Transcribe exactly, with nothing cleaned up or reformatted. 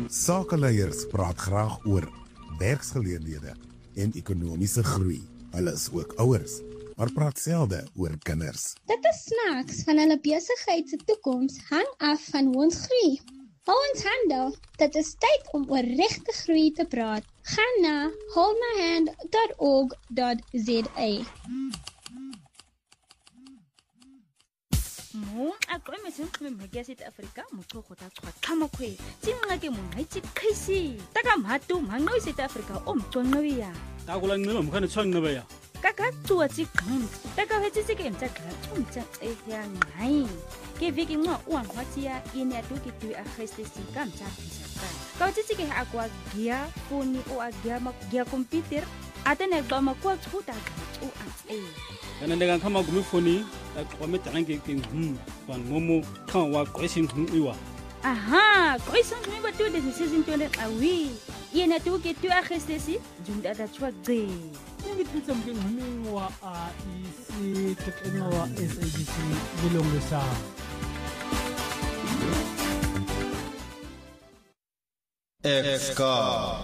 Sakeleiers praat graag oor werksgeleenthede en ekonomiese groei. Hulle is ook ouers, maar praat selde oor kinders. Dit is snaaks van hulle besigheid se toekoms hang af van hoe ons groei. Hou ons hande, dit is tyd om oor regte groei te praat. Gaan na hold my hand dot org dot za. Mo a go me sentse me ke South Africa mo go go ta tshwa tlhamo khwe tsinga ke mo ngaitsi khisi taka mhatu mangqo South Africa o mconqo ya ta go la nqeba mkhane tshwanqeba ya kaka tsuwa tsi qham taka hetsi tsi ke mtsa qha tsumtsa e ya ngai ke viki ngwa u ngwati ya ine ya tuki tu a khestesi ka mtsa phisa ka tsi ke a kwa gia foni o a gia ma gia computer atene qoma kwa tshuta u a tse kana ndeka khama gumi foni ta qome tange ke hm ban momo khan wa question hm iwa aha question hm ba tu de season twenty awi ine tuki tu a khestesi junda da tswa gce ngithusa mke ngumingwa a isi tekeno wa S A B C bilongisa Exka